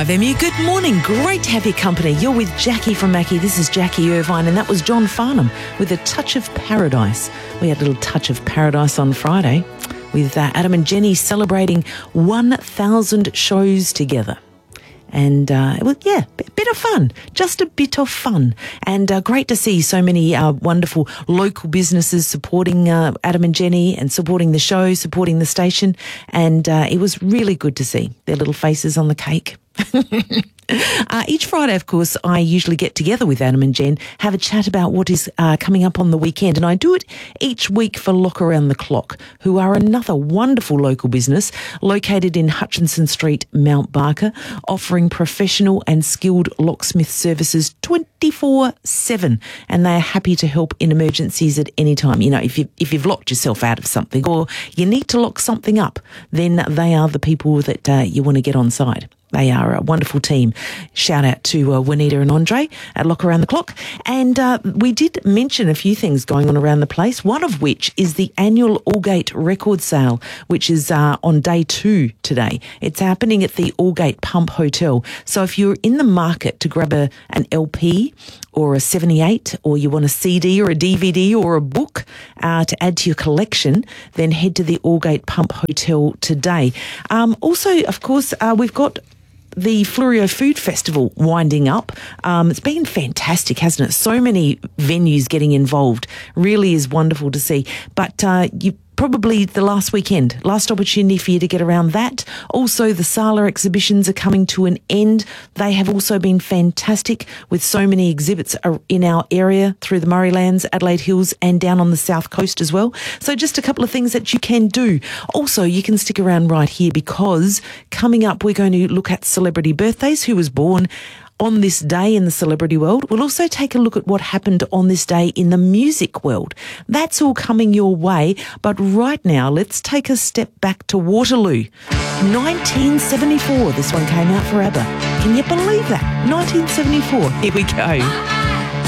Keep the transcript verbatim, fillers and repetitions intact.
five M U. Good morning. Great to have your company. You're with Jackie from Mackie. This is Jackie Irvine, and that was John Farnham with A Touch of Paradise. We had a little touch of paradise on Friday with uh, Adam and Jenny celebrating one thousand shows together. And uh, it was, yeah, a bit of fun, just a bit of fun. And uh, great to see so many uh, wonderful local businesses supporting uh, Adam and Jenny and supporting the show, supporting the station. And uh, it was really good to see their little faces on the cake. uh, each Friday, of course, I usually get together with Adam and Jen, have a chat about what is uh, coming up on the weekend. And I do it each week for Lock Around the Clock, who are another wonderful local business located in Hutchinson Street, Mount Barker, offering professional and skilled locksmith services twenty-four seven. And they are happy to help in emergencies at any time. You know, if, you, if you've locked yourself out of something or you need to lock something up, then they are the people that uh, you want to get on side. They are a wonderful team. Shout out to uh, Juanita and Andre at Lock Around the Clock. And uh, we did mention a few things going on around the place, one of which is the annual Allgate record sale, which is uh, on day two today. It's happening at the Allgate Pump Hotel. So if you're in the market to grab a, an L P or a seventy-eight, or you want a C D or a D V D or a book uh, to add to your collection, then head to the Allgate Pump Hotel today. Um, also, of course, uh, we've got the Flurio Food Festival winding up. Um, it's been fantastic, hasn't it? So many venues getting involved. Really is wonderful to see. But uh, you probably the last weekend, last opportunity for you to get around that. Also, the Sala exhibitions are coming to an end. They have also been fantastic with so many exhibits in our area through the Murraylands, Adelaide Hills and down on the south coast as well. So just a couple of things that you can do. Also, you can stick around right here because coming up we're going to look at celebrity birthdays, who was born on this day in the celebrity world. We'll also take a look at what happened on this day in the music world. That's all coming your way. But right now, let's take a step back to Waterloo. nineteen seventy-four, this one came out for ABBA. Can you believe that? nineteen seventy-four. Here we go.